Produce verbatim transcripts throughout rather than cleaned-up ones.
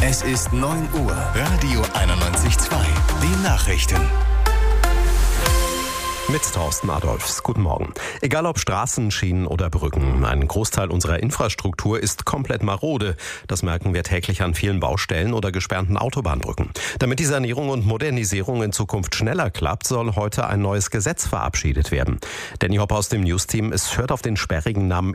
Es ist neun Uhr. Radio einundneunzig Komma zwei. Die Nachrichten. Mit Thorsten Adolfs. Guten Morgen. Egal ob Straßen, Schienen oder Brücken, ein Großteil unserer Infrastruktur ist komplett marode. Das merken wir täglich an vielen Baustellen oder gesperrten Autobahnbrücken. Damit die Sanierung und Modernisierung in Zukunft schneller klappt, soll heute ein neues Gesetz verabschiedet werden. Danny Hopp aus dem News-Team, es hört auf den sperrigen Namen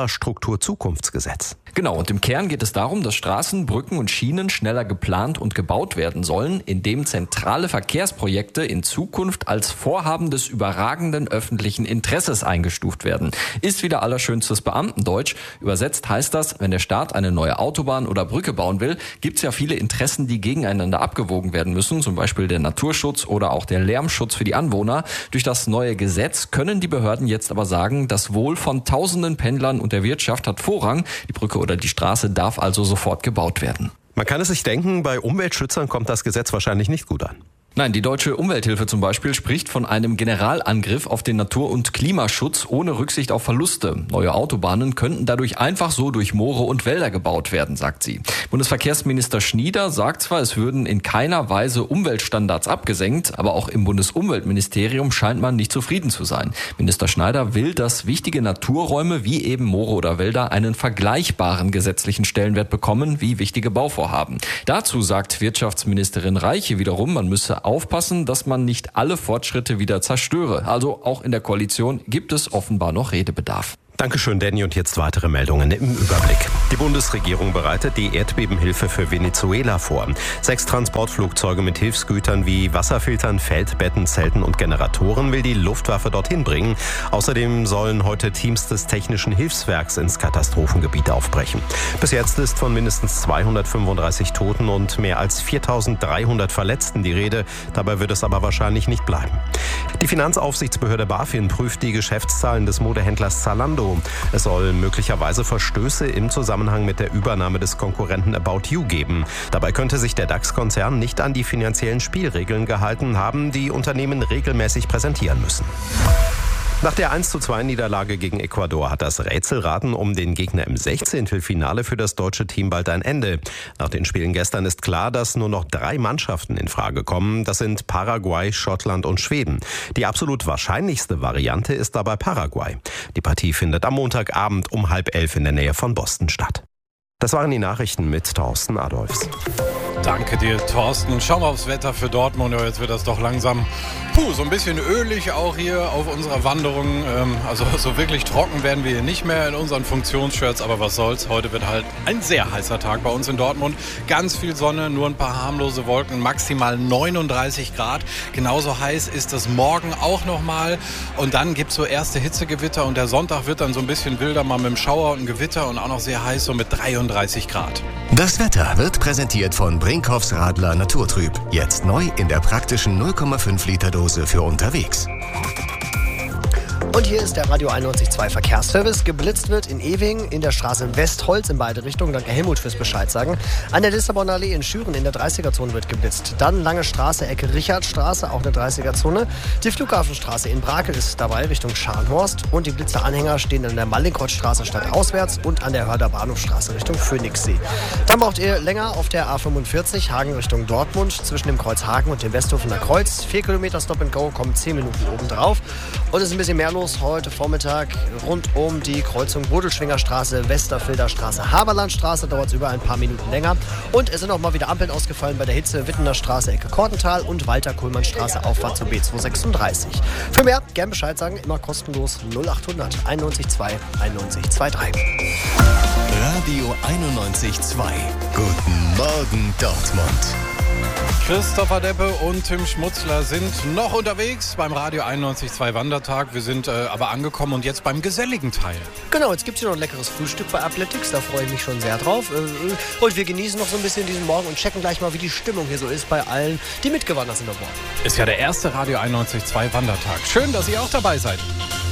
Infrastrukturzukunftsgesetz. Genau, und im Kern geht es darum, dass Straßen, Brücken und Schienen schneller geplant und gebaut werden sollen, indem zentrale Verkehrsprojekte in Zukunft als Vorhaben des überragenden öffentlichen Interesses eingestuft werden. Ist wieder allerschönstes Beamtendeutsch. Übersetzt heißt das, wenn der Staat eine neue Autobahn oder Brücke bauen will, gibt es ja viele Interessen, die gegeneinander abgewogen werden müssen, zum Beispiel der Naturschutz oder auch der Lärmschutz für die Anwohner. Durch das neue Gesetz können die Behörden jetzt aber sagen, das Wohl von tausenden Pendlern und der Wirtschaft hat Vorrang. Die Brücke oder die Straße darf also sofort gebaut werden. Man kann es sich denken, bei Umweltschützern kommt das Gesetz wahrscheinlich nicht gut an. Nein, die Deutsche Umwelthilfe zum Beispiel spricht von einem Generalangriff auf den Natur- und Klimaschutz ohne Rücksicht auf Verluste. Neue Autobahnen könnten dadurch einfach so durch Moore und Wälder gebaut werden, sagt sie. Bundesverkehrsminister Schnieder sagt zwar, es würden in keiner Weise Umweltstandards abgesenkt, aber auch im Bundesumweltministerium scheint man nicht zufrieden zu sein. Minister Schneider will, dass wichtige Naturräume wie eben Moore oder Wälder einen vergleichbaren gesetzlichen Stellenwert bekommen wie wichtige Bauvorhaben. Dazu sagt Wirtschaftsministerin Reiche wiederum, man müsse aufpassen, dass man nicht alle Fortschritte wieder zerstöre. Also auch in der Koalition gibt es offenbar noch Redebedarf. Dankeschön, Danny. Und jetzt weitere Meldungen im Überblick. Die Bundesregierung bereitet die Erdbebenhilfe für Venezuela vor. Sechs Transportflugzeuge mit Hilfsgütern wie Wasserfiltern, Feldbetten, Zelten und Generatoren will die Luftwaffe dorthin bringen. Außerdem sollen heute Teams des Technischen Hilfswerks ins Katastrophengebiet aufbrechen. Bis jetzt ist von mindestens zweihundertfünfunddreißig Toten und mehr als viertausenddreihundert Verletzten die Rede. Dabei wird es aber wahrscheinlich nicht bleiben. Die Finanzaufsichtsbehörde BaFin prüft die Geschäftszahlen des Modehändlers Zalando. Es soll möglicherweise Verstöße im Zusammenhang mit der Übernahme des Konkurrenten About You geben. Dabei könnte sich der DAX-Konzern nicht an die finanziellen Spielregeln gehalten haben, die Unternehmen regelmäßig präsentieren müssen. Nach der eins zu zwei Niederlage gegen Ecuador hat das Rätselraten um den Gegner im Sechzehntelfinale für das deutsche Team bald ein Ende. Nach den Spielen gestern ist klar, dass nur noch drei Mannschaften in Frage kommen. Das sind Paraguay, Schottland und Schweden. Die absolut wahrscheinlichste Variante ist dabei Paraguay. Die Partie findet am Montagabend um halb elf in der Nähe von Boston statt. Das waren die Nachrichten mit Thorsten Adolfs. Danke dir, Thorsten. Schauen wir aufs Wetter für Dortmund. Ja, jetzt wird das doch langsam, puh, so ein bisschen ölig auch hier auf unserer Wanderung. Ähm, also so wirklich trocken werden wir hier nicht mehr in unseren Funktionsshirts. Aber was soll's, heute wird halt ein sehr heißer Tag bei uns in Dortmund. Ganz viel Sonne, nur ein paar harmlose Wolken, maximal neununddreißig Grad. Genauso heiß ist es morgen auch nochmal. Und dann gibt's so erste Hitzegewitter. Und der Sonntag wird dann so ein bisschen wilder, mal mit dem Schauer und einem Gewitter. Und auch noch sehr heiß, so mit dreiunddreißig Grad. Das Wetter wird präsentiert von Brinkhoffs Radler Naturtrüb. Jetzt neu in der praktischen null Komma fünf Liter Dose für unterwegs. Und hier ist der Radio einundneunzig Komma zwei Verkehrsservice. Geblitzt wird in Ewing in der Straße Westholz in beide Richtungen. Danke Helmut fürs Bescheid sagen. An der Lissabonner Allee in Schüren in der dreißiger-Zone wird geblitzt. Dann Lange Straße, Ecke Richardstraße, auch eine dreißiger-Zone. Die Flughafenstraße in Brakel ist dabei Richtung Scharnhorst. Und die Blitzeranhänger stehen an der Mallinckrodtstraße stadtauswärts und an der Hörder Bahnhofstraße Richtung Phoenixsee. Dann braucht ihr länger auf der A fünfundvierzig Hagen Richtung Dortmund zwischen dem Kreuz Hagen und dem Westhofener Kreuz. Vier Kilometer Stop and Go, kommen zehn Minuten oben drauf. Und es ist ein bisschen mehr los heute Vormittag rund um die Kreuzung Bodelschwingerstraße, Westerfilder Haberlandstraße. Dauert es über ein paar Minuten länger. Und es sind auch mal wieder Ampeln ausgefallen bei der Hitze. Wittener Straße, Ecke Kortental und Walter-Kohlmann-Straße, Auffahrt zur B zweihundertsechsunddreißig. Für mehr gern Bescheid sagen, immer kostenlos null achthundert einundneunzig Komma zwei einundneunzig Komma drei. Radio einundneunzig Komma zwei. Guten Morgen, Dortmund. Christopher Deppe und Tim Schmutzler sind noch unterwegs beim Radio einundneunzig Komma zwei Wandertag. Wir sind äh, aber angekommen und jetzt beim geselligen Teil. Genau, jetzt gibt es hier noch ein leckeres Frühstück bei Athletics. Da freue ich mich schon sehr drauf. Äh, und wir genießen noch so ein bisschen diesen Morgen und checken gleich mal, wie die Stimmung hier so ist bei allen, die mitgewandert sind am Morgen. Ist ja der erste Radio einundneunzig Komma zwei Wandertag. Schön, dass ihr auch dabei seid.